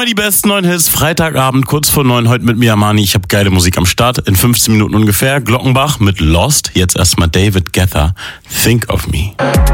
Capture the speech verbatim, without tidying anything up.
Immer die besten neuen Hits, Freitagabend, kurz vor neun, heute mit mir, Amani. Ich habe geile Musik am Start, in fünfzehn Minuten ungefähr. Glockenbach mit Lost, jetzt erstmal David Guetta, Think of Me.